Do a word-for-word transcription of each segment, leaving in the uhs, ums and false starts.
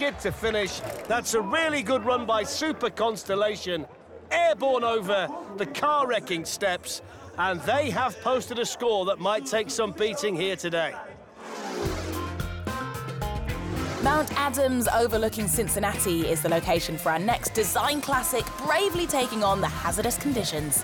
skid to finish. That's a really good run by Super Constellation. Airborne over the car-wrecking steps, and they have posted a score that might take some beating here today. Mount Adams overlooking Cincinnati is the location for our next design classic, bravely taking on the hazardous conditions.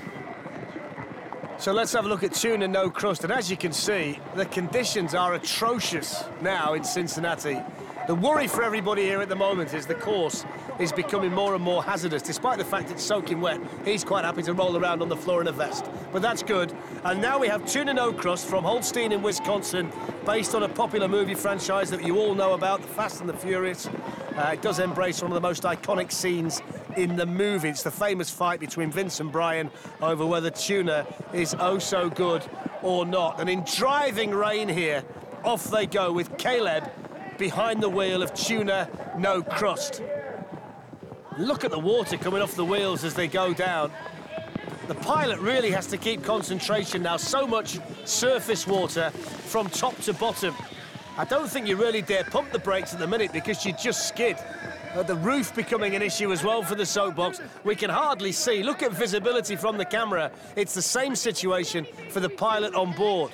So let's have a look at Tuna No Crust, and as you can see, the conditions are atrocious now in Cincinnati. The worry for everybody here at the moment is the course is becoming more and more hazardous, despite the fact it's soaking wet. He's quite happy to roll around on the floor in a vest, but that's good. And now we have Tuna No Crust from Holstein in Wisconsin, based on a popular movie franchise that you all know about, The Fast and the Furious. Uh, it does embrace one of the most iconic scenes in the movie. It's the famous fight between Vince and Brian over whether tuna is oh so good or not. And in driving rain here, off they go with Caleb behind the wheel of Tuna No Crust. Look at the water coming off the wheels as they go down. The pilot really has to keep concentration now. So much surface water from top to bottom. I don't think you really dare pump the brakes at the minute because you just skid. Uh, the roof becoming an issue as well for the soapbox. We can hardly see. Look at visibility from the camera. It's the same situation for the pilot on board.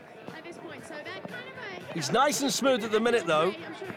He's nice and smooth at the minute, though.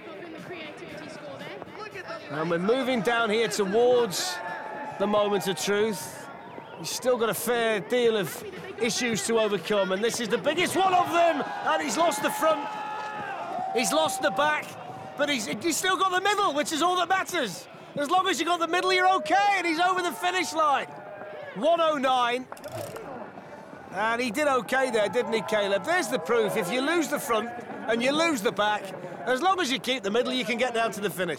And we're moving down here towards the moment of truth. He's still got a fair deal of issues to overcome, and this is the biggest one of them. And he's lost the front. He's lost the back. But he's, he's still got the middle, which is all that matters. As long as you got the middle, you're okay, and he's over the finish line. one oh nine. And he did okay there, didn't he, Caleb? There's the proof. If you lose the front and you lose the back, as long as you keep the middle, you can get down to the finish.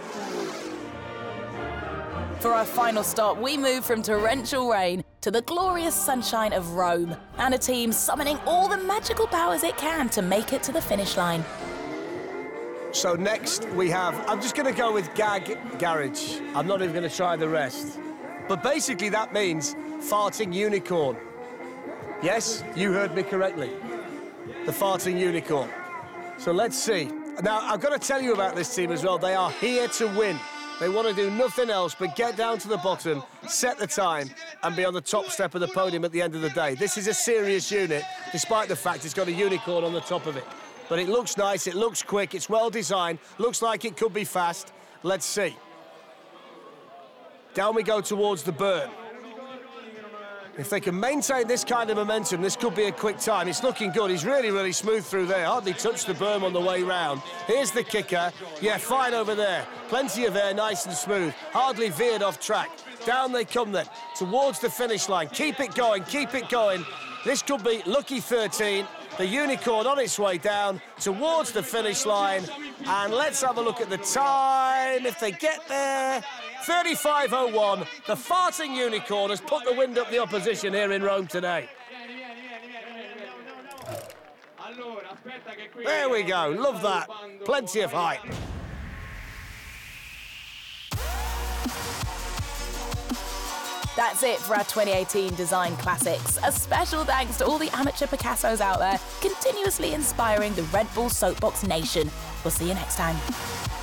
For our final stop, we move from torrential rain to the glorious sunshine of Rome, and a team summoning all the magical powers it can to make it to the finish line. So next we have, I'm just going to go with Gag Garage. I'm not even going to try the rest. But basically that means farting unicorn. Yes, you heard me correctly. The farting unicorn. So let's see. Now, I've got to tell you about this team as well. They are here to win. They want to do nothing else but get down to the bottom, set the time, and be on the top step of the podium at the end of the day. This is a serious unit, despite the fact it's got a unicorn on the top of it. But it looks nice, it looks quick, it's well designed, looks like it could be fast. Let's see. Down we go towards the berm. If they can maintain this kind of momentum, this could be a quick time. It's looking good. He's really, really smooth through there. Hardly touched the berm on the way round. Here's the kicker. Yeah, fine over there. Plenty of air, nice and smooth. Hardly veered off track. Down they come then, towards the finish line. Keep it going, keep it going. This could be lucky thirteen. The unicorn on its way down towards the finish line. And let's have a look at the time. If they get there, thirty-five oh one. The farting unicorn has put the wind up the opposition here in Rome today. There we go. Love that. Plenty of height. That's it for our twenty eighteen Design Classics. A special thanks to all the amateur Picassos out there, continuously inspiring the Red Bull Soapbox Nation. We'll see you next time.